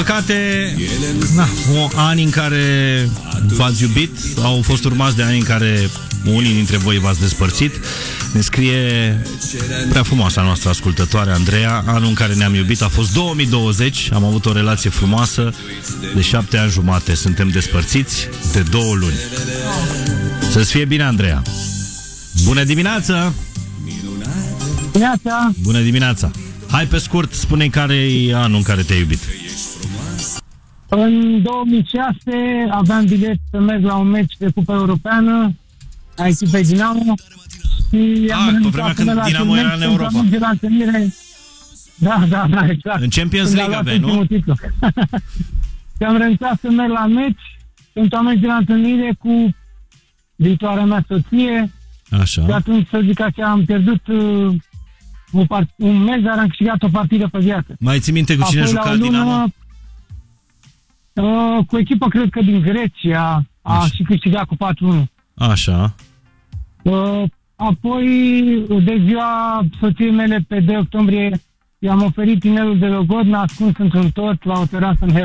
Păcate, ani în care v-ați iubit au fost urmați de ani în care unii dintre voi v-ați despărțit. Ne scrie prea frumoasa noastră ascultătoare Andreea: anul în care ne-am iubit a fost 2020. Am avut o relație frumoasă de 7 ani jumate. Suntem despărțiți de 2 luni. Să-ți fie bine, Andreea. Bună dimineața! Bună dimineața! Hai pe scurt, spune-i care e anul în care te-ai iubit. În 2006 aveam bilet să merg la un meci de Cupa Europeană a echipei Dinamo și pe vremea când Dinamo era în Europa. Da, exact. În Champions League aveai, nu? Și am renunțat să merg la meci pentru a merge la întâlnire cu viitoarea mea soție. Așa. Și atunci, să zic așa, am pierdut un mes, dar am câștigat o partidă pe viață. Mai ții minte cu cine juca Dinamo? Cu echipă, cred că din Grecia, a și câștigat cu 4-1. Așa. Apoi, de ziua soției mele, pe 2 octombrie, i-am oferit inelul de logodnă ascuns într-un tort la o terasă în